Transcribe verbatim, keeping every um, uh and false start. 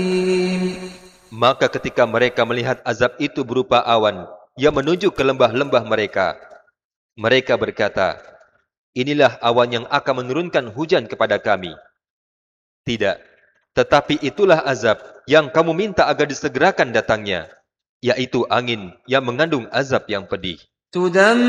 Maka ketika mereka melihat azab itu berupa awan yang menuju ke lembah-lembah mereka, mereka berkata, inilah awan yang akan menurunkan hujan kepada kami. Tidak, tetapi itulah azab yang kamu minta agar disegerakan datangnya, yaitu angin yang mengandung azab yang pedih.